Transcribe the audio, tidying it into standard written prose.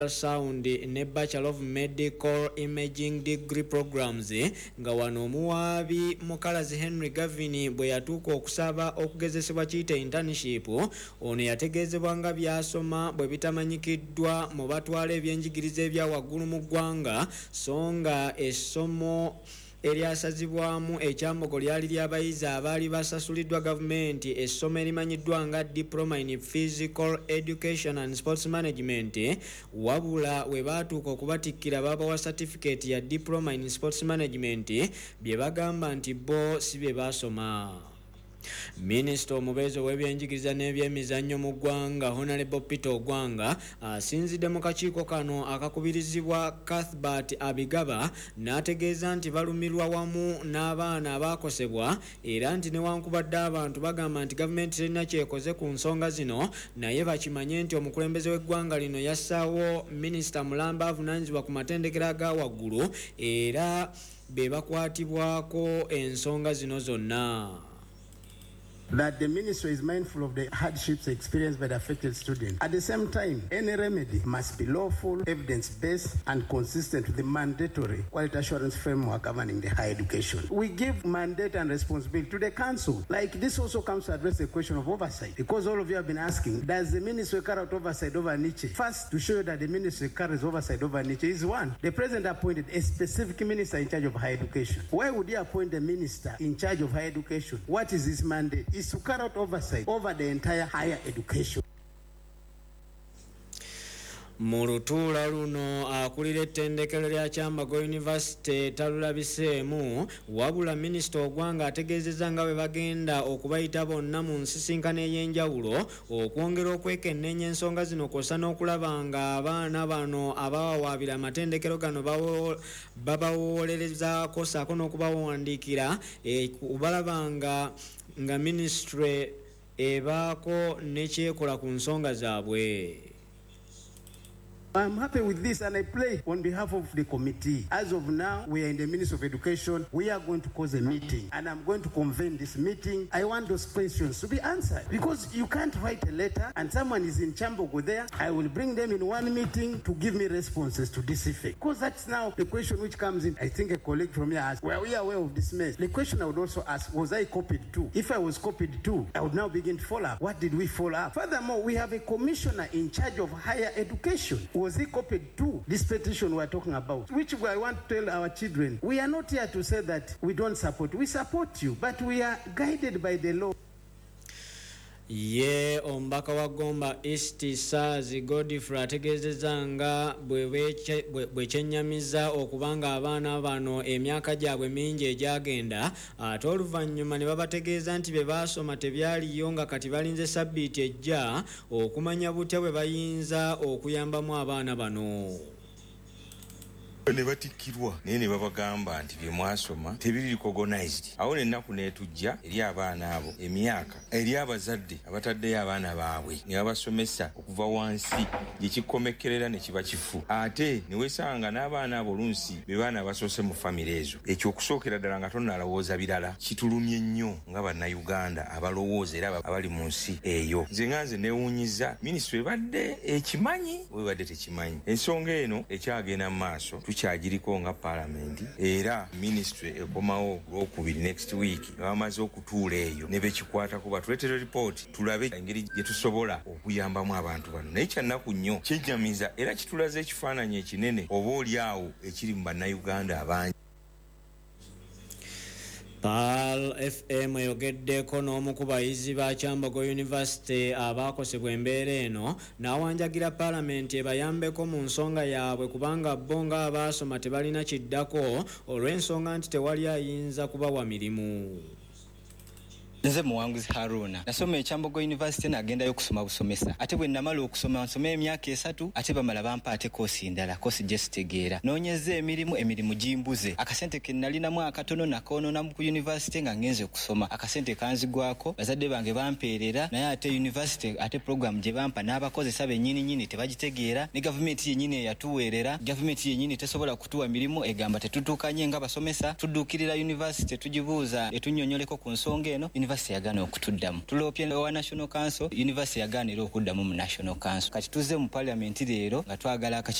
Sound ne Bachelor of Medical Imaging degree programs nga wano omuwaabi Mukalazi Henry Gavin bwe yatuuka okusaba okugezesebwa kiyite internship ono yategeezebwa nga byasoma bwe bitamanyikiddwa mu batwala ebyenjigiriza ebya waggulu mu ggwanga so nga essomo eryasazibwamu ekyambogo lyali ly'abayizi abaali basasuliddwa gavumenti essomo erimanyiddwa nga diploma in physical education and sports management wabula we baatuuka okubatikkira babawa certificate ya diploma in sports management bye bagamba nti bo si bye baasoma. Minisita omubeezi w'ebyenjigiriza n'ebyemizannyo mu ggwanga Honorable Peter Ogwanga asinzidde mu kakiiko kano akakubirizibwa Cuthbert Abigaba n'ategeeza nti balumirwa wamu n'abaana abaakosebwa era nti newankubadde abantu bagamba nti gavumenti terina kyekoze ku nsonga zino naye bakimanye nti omukulembeze w'eggwanga lino yassaawo minisita mulamba avunaanyizibwa ku matendekero aga waggulu era be bakwatibwako ensonga zino zonna. That the ministry is mindful of the hardships experienced by the affected students. At the same time, any remedy must be lawful, evidence-based, and consistent with the mandatory quality assurance framework governing the higher education. We give mandate and responsibility to the council. Like this also comes to address the question of oversight. Because all of you have been asking, does the ministry carry out oversight over Nietzsche? First, to show you that the ministry carries oversight over Nietzsche is one. The president appointed a specific minister in charge of higher education. Why would he appoint a minister in charge of higher education? What is his mandate? Is to carry out oversight over the entire higher education. Mu lutuula luno akulira ettendekero lya Kyambogo University talulabiseemu wabula minisita Ogwanga ategeezezza nga bwe bagenda okubayita bonna mu nsisinkano ey'enjawulo okwongera okwekenneenya ensonga zino kw'ossa n'okulaba nga abaana bano abawawaabira amatendekero gano babawoolerezaako ssaako n'okubawandiikira kubalaba nga ministry ebaako nekyekola ku nsonga zaabwe. I'm happy with this and I pray on behalf of the committee. As of now, we are in the Ministry of Education. We are going to cause a meeting and I'm going to convene this meeting. I want those questions to be answered because you can't write a letter and someone is in Kyambogo there. I will bring them in one meeting to give me responses to this effect. Because that's now the question which comes in. I think a colleague from here asked, were we aware of this mess? The question I would also ask, was I copied too? If I was copied too, I would now begin to follow up. What did we follow up? Furthermore, we have a commissioner in charge of higher education. Was he copied to this petition we are talking about? Which I want to tell our children, we are not here to say that we don't support. We support you, but we are guided by the law. Ye ombaka wa Gomba East Sazi Godfrey ategeezezza nga bwe kyennyamiza okubanga abaana bano emyaka gyabwe mingi egyagenda ate oluvannyuma ne babategeeza nti be baasoma tebyaliyo nga kati balinze sabbiiti ejja okumanya butya bwe bayinza okuyambamu abaana bano. Ne batikirwa naye ne babagamba nti bye mwasoma tebiri recognized. Awo n'ennaku n'etujja eri abaana abo emyaka eri abazadde abataddeyo abaana baabwe ne babasomesa okuva wansi gyekikomekkerera ne kiba kifu ate ne weesanga n'abaana abo olunsi be baana basoose mu famire ezo. Ekyo okusookera ddala nga tonnalowooza birala kitulumye nnyo nga bannayuganda abalowooza era abali mu nsi eyo. Nze nga nze neewuunyiza minisitule ebadde ekimanyi webadde tekimanyi. Ensonga eno ekyagenda mu maaso tukyagiriko nga palamenti era ministry ekomawo Lwokubiri next week bamaze okutuula eyo ne bekikwatako batuleetera report tulabe engeri gye tusobola okuyambamu abantu bano. Naye kyannaku nnyo kyejjamiza era kitulaze ekifaananyi ekinene oba oli awo ekiri mu bannayuganda abangi. Pal FM eyogeddeko n'omu ku bayizi ba Kyambogo University abaakosebwa embeera eno n'awanjagira Paalamenti ebayambeko mu nsonga yaabwe kubanga bo nga abaasoma tebalina kiddako olw'ensonga nti tewali ayinza kubawa mirimu. Nze Muwanguzi Haruna nasoma e Kyambogo University nagendayo kusoma busomesa ate bwe namala okusoma nsoma emyaka 3 ate bamala bampa ate kosi ndala kosi gyesitegeera noonyeza emirimu gimbuze akasente ke nalinamu akatono nakoonona mu university nga ngenze okusoma akasente kanzigwako bazadde bange bampeerera naye ate university ate program gye bampa n'abakozesa bennyini tebagitegeera ne gavumenti yennyini eyatuweerera gavumenti yennyini tesobola kutuwa mirimu egamba tetutuukanye nga basomesa tudduukirira university tugibuuza etunnyonnyoleko ku nsonga eno university yagaana okutuddamu. Tuloopye wa National Council, university yagaanira okuddamu mu National Council. Kati tuzze mu parliament leero nga twagala